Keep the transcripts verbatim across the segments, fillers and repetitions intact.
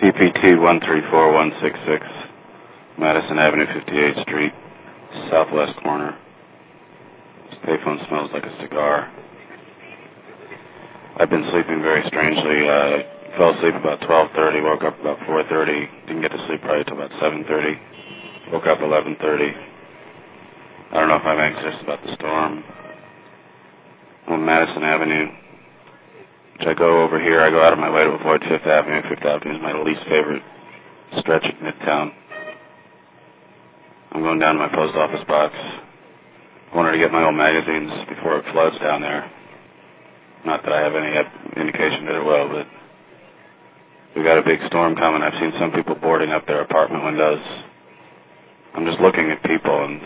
P P T one three four one six six, Madison Avenue, fifty-eighth Street, southwest corner. This payphone smells like a cigar. I've been sleeping very strangely. Uh, fell asleep about twelve thirty, woke up about four thirty, didn't get to sleep probably until about seven thirty, woke up eleven thirty. I don't know if I'm anxious about the storm. On Madison Avenue, which I go over here, I go out of my way to avoid Fifth Avenue. Fifth Avenue is my least favorite stretch of Midtown. I'm going down to my post office box. I wanted to get my old magazines before it floods down there. Not that I have any indication that it will, but we got a big storm coming. I've seen some people boarding up their apartment windows. I'm just looking at people and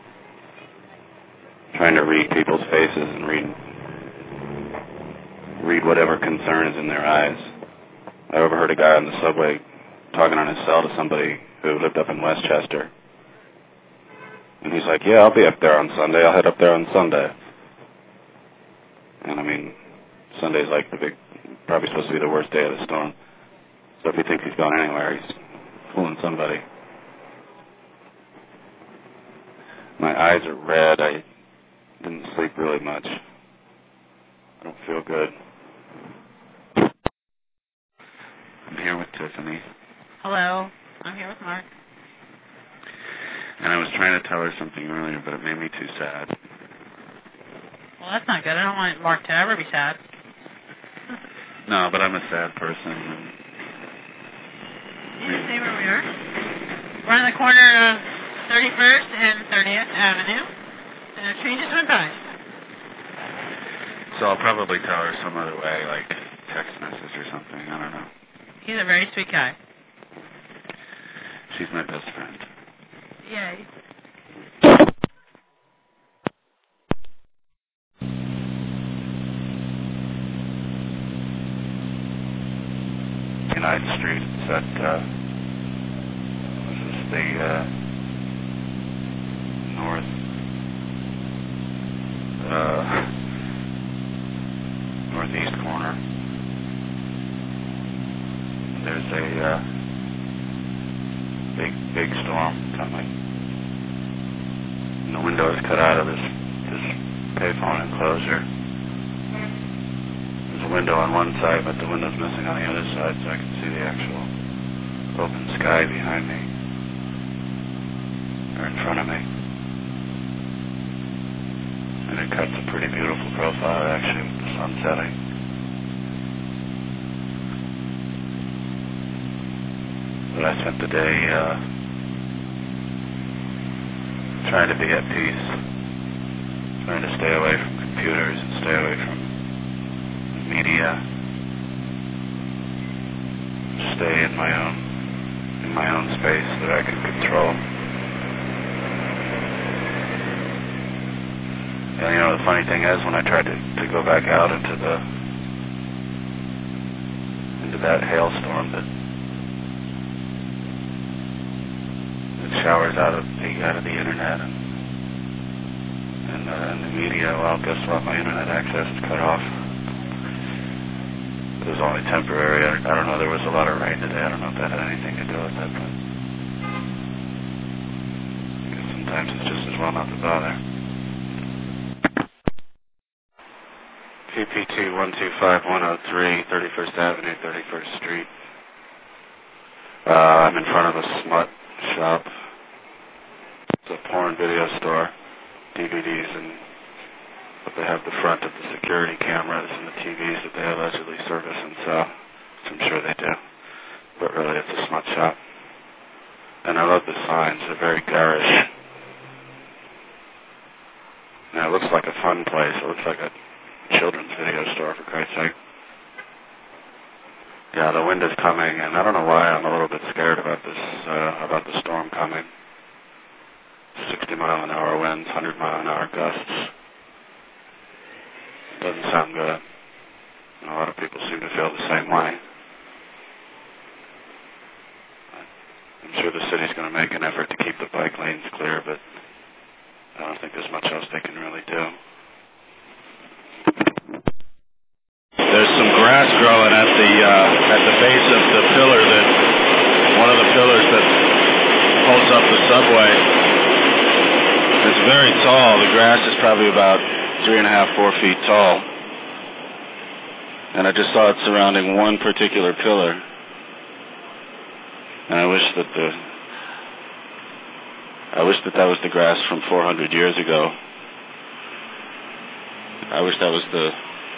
trying to read people's faces and read read whatever concern is in their eyes. I overheard a guy on the subway talking on his cell to somebody who lived up in Westchester. And he's like, yeah, I'll be up there on Sunday. I'll head up there on Sunday. And I mean, Sunday's like the big, probably supposed to be the worst day of the storm. So if he thinks he's going anywhere, he's fooling somebody. My eyes are red. I didn't sleep really much. I don't feel good. I'm here with Tiffany. Hello. I'm here with Mark. And I was trying to tell her something earlier, but it made me too sad. Well, that's not good. I don't want Mark to ever be sad. No, but I'm a sad person. And Did you say where we are? We're on the corner of thirty-first and thirtieth Avenue. And a train just went by. So I'll probably tell her some other way, like text message or something. I don't know. He's a very sweet guy. She's my best friend. Yay. United Street. It's at, uh, this is the, uh, north, uh, northeast corner. There's a, uh, big, big storm coming. And the window is cut out of this, this payphone enclosure. There's a window on one side, but the window's missing on the other side, so I can see the actual open sky behind me, or in front of me. And it cuts a pretty beautiful profile, actually, with the sun setting. But I spent the day uh, trying to be at peace, trying to stay away from computers and stay away from media, stay in my own in my own space that I can control. And you know, the funny thing is, when I tried to, to go back out into the into that hailstorm that that showers out of the out of the internet and and, uh, and the media, well, guess what? My internet access is cut off. It was only temporary. I, I don't know. There was a lot of rain today. I don't know if that had anything to do with it, but I guess sometimes it's just as well not to bother. P P T one two five one oh three, thirty-first Avenue, thirty-first Street. Uh, I'm in front of a smut shop. It's a porn video store, D V Ds, and but they have the front of the security cameras and the T Vs that they allegedly service and sell. I'm sure they do. But really, it's a smut shop. And I love the signs. They're very garish. Now, it looks like a fun place. It looks like a children's video store, for Christ's sake. Yeah, the wind is coming, and I don't know why I'm a little bit scared about this, uh, about the storm coming. sixty mile an hour winds, one hundred mile an hour gusts. Doesn't sound good. And a lot of people seem to feel the same way. I'm sure the city's going to make an effort to keep the bike lanes clear, but I don't think there's much else they can really do. There's some grass growing at the uh, at the base of the pillar that subway. It's very tall. The grass is probably about three and a half, four feet tall. And I just saw it surrounding one particular pillar. And I wish that the I wish that that was the grass from four hundred years ago. I wish that was the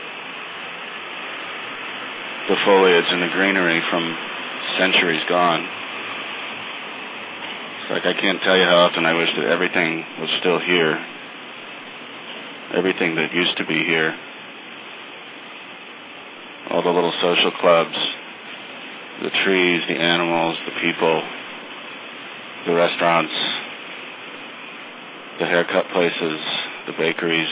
the foliage and the greenery from centuries gone. It's like I can't tell you how often I wish that everything was still here. Everything that used to be here. All the little social clubs, the trees, the animals, the people, the restaurants, the haircut places, the bakeries,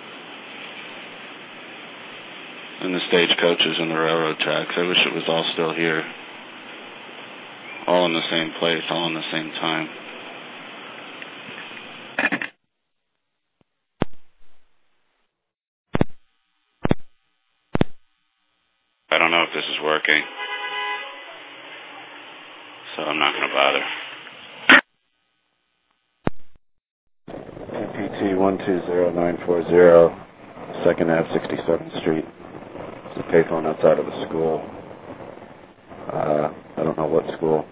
and the stagecoaches and the railroad tracks. I wish it was all still here. All in the same place, all in the same time. I don't know if this is working, so I'm not going to bother. P T one two zero nine four zero, second Avenue, sixty-seventh Street. It's a payphone outside of a school. Uh, I don't know what school.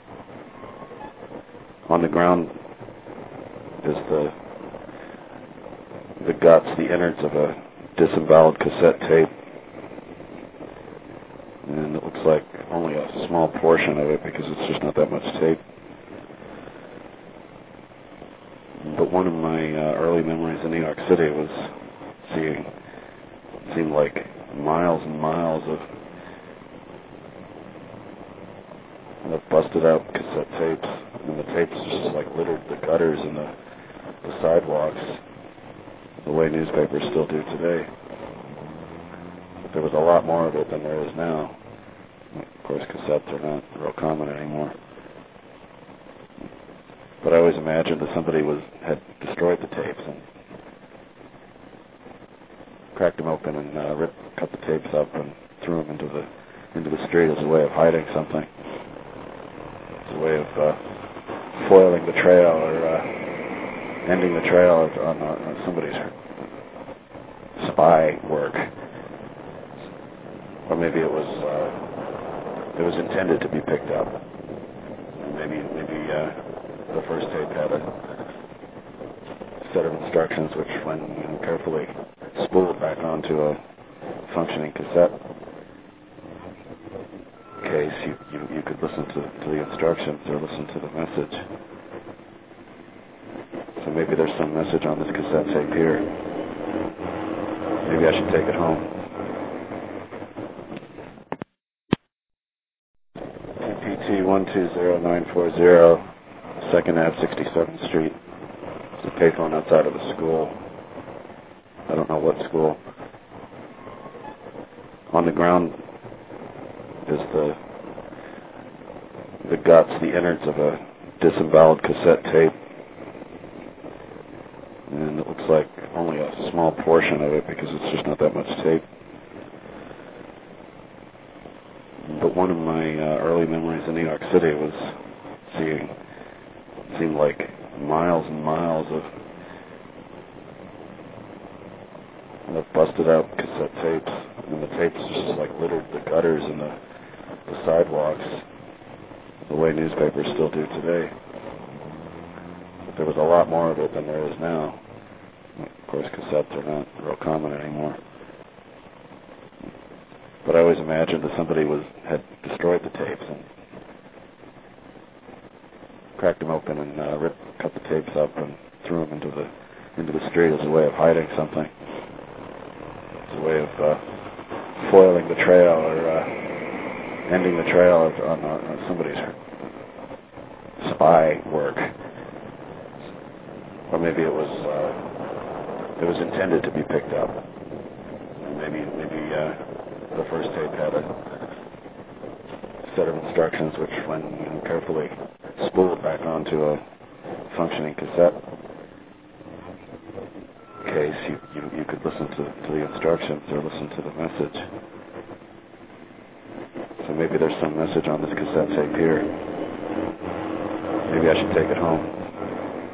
On the ground is the the guts, the innards of a disemboweled cassette tape. And it looks like only a small portion of it because it's just not that much tape. But one of my uh, early memories in New York City was seeing, it seemed like miles and miles of, of busted out cassette tapes. And the tapes just like littered the gutters and the, the sidewalks the way newspapers still do today. But there was a lot more of it than there is now. Of course, cassettes are not real common anymore. But I always imagined that somebody was had destroyed the tapes and cracked them open and uh, ripped, cut the tapes up and threw them into the into the street as a way of hiding something. As a way of uh, foiling the trail or uh, ending the trail on, on, on somebody's spy work. Or maybe it was uh, it was intended to be picked up. Maybe maybe uh, the first tape had a set of instructions which, when you know, carefully spooled back onto a functioning cassette case, you, you, you could listen to, to the instructions or listen to the message. So maybe there's some message on this cassette tape here. Maybe I should take it home. P T one two zero nine four zero, second Avenue, sixty-seventh Street. It's a payphone outside of a school. I don't know what school. On the ground is the the guts, the innards of a disemboweled cassette tape. And it looks like only a small portion of it because it's just not that much tape. But one of my uh, early memories in New York City was seeing, it seemed like miles and miles of, of busted out cassette tapes. And the tapes just like littered the gutters and the, the sidewalks the way newspapers still do today. But there was a lot more of it than there is now. Of course, cassettes are not real common anymore. But I always imagined that somebody was had destroyed the tapes and cracked them open and uh, ripped, cut the tapes up and threw them into the into the street as a way of hiding something. As a way of uh, foiling the trail or uh, ending the trail on, on, on somebody's spy work. Or maybe it was uh, it was intended to be picked up. Maybe maybe uh, the first tape had a set of instructions which, when you know, carefully spooled back onto a functioning cassette case, you, you, you could listen to, to the instructions or listen to the message. So maybe there's some message on this cassette tape here. Maybe I should take it home.